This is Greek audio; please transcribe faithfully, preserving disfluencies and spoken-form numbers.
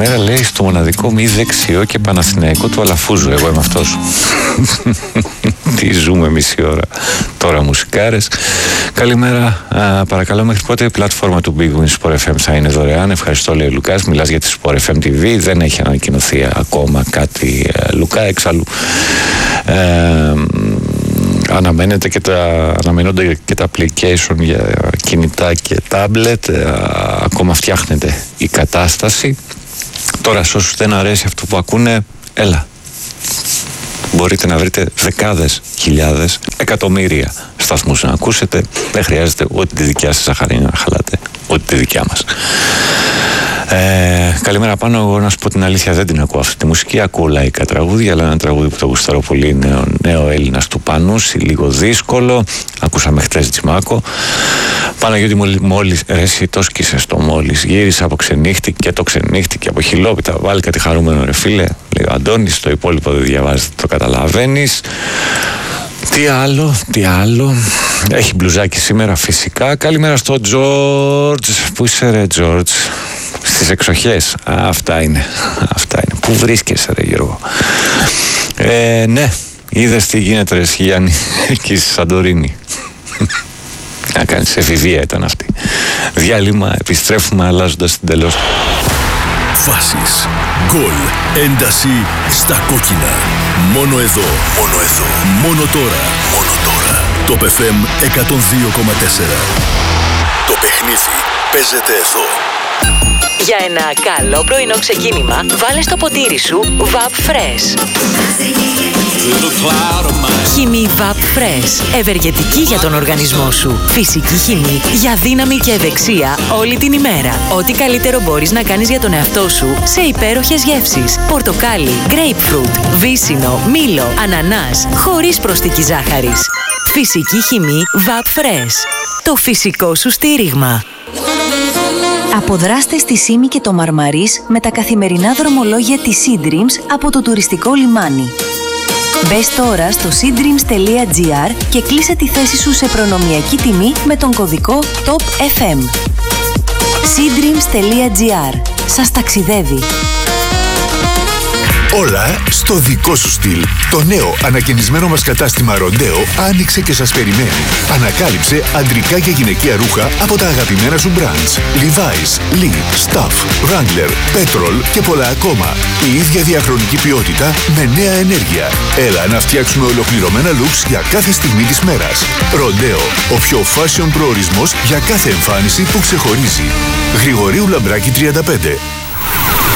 Καλημέρα, λέει, στο μοναδικό μη δεξιό και παναθηναϊκό του Αλαφούζου. Εγώ είμαι αυτός. Τι ζούμε μισή ώρα τώρα, μουσικάρες. Καλημέρα. Α, παρακαλώ, μέχρι πότε η πλατφόρμα του Big Win Sport εφ εμ θα είναι δωρεάν? Ευχαριστώ, λέει ο Λουκάς. Μιλάς για τη Sport εφ εμ τι βι. Δεν έχει ανακοινωθεί ακόμα κάτι, Λουκά. Εξάλλου ε, αναμένεται και τα, αναμένονται και τα application για κινητά και tablet. Ε, ακόμα φτιάχνεται η κατάσταση. Τώρα, σε όσους δεν αρέσει αυτό που ακούνε, έλα. Μπορείτε να βρείτε δεκάδες χιλιάδες, εκατομμύρια σταθμούς να ακούσετε. Δεν χρειάζεται ό,τι τη δικιά σας ζαχαρίνη να χαλάτε, ό,τι τη δικιά μας. Ε, καλημέρα πάνω. Εγώ να σου πω την αλήθεια, δεν την ακούω αυτή τη μουσική. Ακούω λαϊκά τραγούδια, αλλά ένα τραγούδι που το γουστάρω πολύ είναι ο νέο Έλληνας του Πανούση, λίγο δύσκολο. Ακούσαμε χτες Τζιμάκο. Παναγιώτη, μόλις ρε εσύ το σκίσες το μόλις. Γύρισα από ξενύχτη και το ξενύχτη και από χιλόπιτα. Βάλει κάτι χαρούμενο, ρε φίλε. Λέει ο Αντώνης, το υπόλοιπο δεν διαβάζετε, το καταλαβαίνεις. Τι άλλο, τι άλλο. Έχει μπλουζάκι σήμερα φυσικά. Καλημέρα στο Τζόρτζ. Πού είσαι ρε Τζόρτζ? Στις εξοχές. Α, αυτά είναι. Αυτά είναι. Πού βρίσκεσαι ρε Γιώργο? Ε, ναι. Είδες τι γίνεται ρε Γιάννη εκεί στη Σαντορίνη? Να κάνεις εφηβεία ήταν αυτή. Διάλειμμα, επιστρέφουμε αλλάζοντας την τελώς. Φάσεις, γκολ, ένταση στα κόκκινα. Μόνο εδώ, μόνο εδώ, μόνο τώρα, μόνο τώρα. Το εφ εμ εκατόν δύο κόμμα τέσσερα. Το παιχνίδι παίζεται εδώ. Για ένα καλό πρωινό ξεκίνημα, βάλε στο ποτήρι σου Vap Fresh. Χυμή Vap Fresh. Ευεργετική για τον οργανισμό σου. Φυσική χυμή για δύναμη και ευεξία όλη την ημέρα. Ό,τι καλύτερο μπορείς να κάνεις για τον εαυτό σου σε υπέροχες γεύσεις. Πορτοκάλι, grapefruit, βύσσινο, μήλο, ανανάς, χωρίς προσθήκη ζάχαρης. Φυσική χυμή Vap Fresh. Το φυσικό σου στήριγμα. Αποδράστε στη Σύμη και το Μαρμαρίς με τα καθημερινά δρομολόγια της Sea Dreams από το τουριστικό λιμάνι. Μπες τώρα στο sea dreams τελεία gr και κλείσε τη θέση σου σε προνομιακή τιμή με τον κωδικό τόπ εφ εμ. sea dreams τελεία gr. Σας ταξιδεύει. Όλα στο δικό σου στυλ. Το νέο ανακαινισμένο μας κατάστημα Ροντέο άνοιξε και σας περιμένει. Ανακάλυψε αντρικά και γυναικεία ρούχα από τα αγαπημένα σου brands. Levi's, Lee, Stuff, Wrangler, Petrol και πολλά ακόμα. Η ίδια διαχρονική ποιότητα με νέα ενέργεια. Έλα να φτιάξουμε ολοκληρωμένα looks για κάθε στιγμή της μέρας. Ροντέο, ο πιο fashion προορισμός για κάθε εμφάνιση που ξεχωρίζει. Γρηγορίου Λαμπράκη τριάντα πέντε.